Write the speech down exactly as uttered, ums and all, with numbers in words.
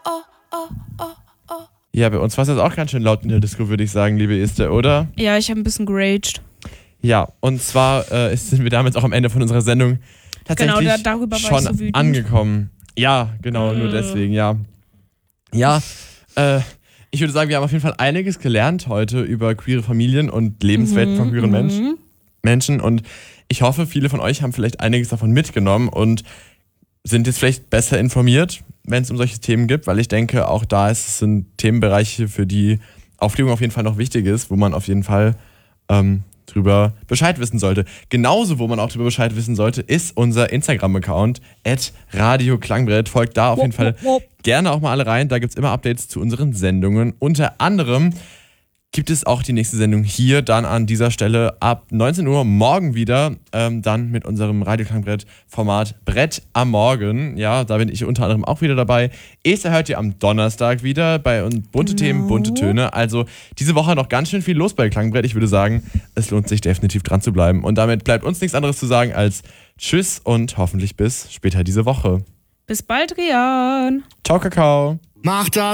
Ja, bei uns war es jetzt auch ganz schön laut in der Disco, würde ich sagen, liebe Esther, oder? Ja, ich habe ein bisschen geraged. Ja, und zwar äh, sind wir damit auch am Ende von unserer Sendung tatsächlich Genau, da, darüber war schon ich so wütend. angekommen. Ja, genau, äh. nur deswegen, ja. Ja, äh, ich würde sagen, wir haben auf jeden Fall einiges gelernt heute über queere Familien und Lebenswelten mhm, von queeren Menschen, Menschen. Und ich hoffe, viele von euch haben vielleicht einiges davon mitgenommen und sind jetzt vielleicht besser informiert, wenn es um solche Themen geht, weil ich denke, auch da ist es sind Themenbereiche, für die Aufklärung auf jeden Fall noch wichtig ist, wo man auf jeden Fall ähm, drüber Bescheid wissen sollte. Genauso, wo man auch drüber Bescheid wissen sollte, ist unser Instagram-Account at Radio Klangbrett. Folgt da auf jeden Fall gerne auch mal alle rein. Da gibt es immer Updates zu unseren Sendungen. Unter anderem gibt es auch die nächste Sendung hier dann an dieser Stelle ab neunzehn Uhr morgen wieder, ähm, dann mit unserem Radio Klangbrett-Format Brett am Morgen. Ja, da bin ich unter anderem auch wieder dabei. Esther hört ihr am Donnerstag wieder bei uns bunte genau. Themen, bunte Töne. Also diese Woche noch ganz schön viel los bei Klangbrett. Ich würde sagen, es lohnt sich definitiv dran zu bleiben. Und damit bleibt uns nichts anderes zu sagen als Tschüss und hoffentlich bis später diese Woche. Bis bald, Rian. Ciao, Kakao. Mach das!